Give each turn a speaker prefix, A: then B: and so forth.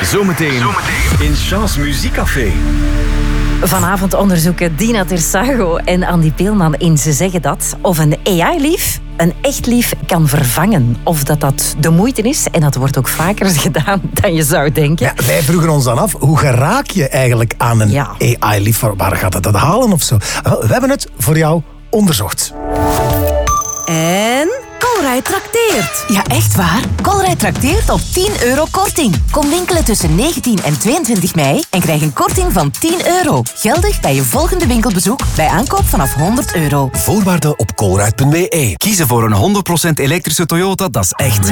A: Zometeen in Chance Muziekcafé.
B: Vanavond onderzoeken Dina Tersago en Andy Peelman in Ze Zeggen Dat of een AI-lief een echt lief kan vervangen. Of dat de moeite is. En dat wordt ook vaker gedaan dan je zou denken.
C: Ja, wij vroegen ons dan af, hoe geraak je eigenlijk aan een AI-lief? Waar gaat het dat halen of zo? We hebben het voor jou onderzocht.
D: En Colruyt trakteert. Ja, echt waar? Colruyt trakteert op €10 korting. Kom winkelen tussen 19 en 22 mei en krijg een korting van €10. Geldig bij je volgende winkelbezoek bij aankoop vanaf €100.
E: Voorwaarden op colruyt.be. Kiezen voor een 100% elektrische Toyota, dat is echt.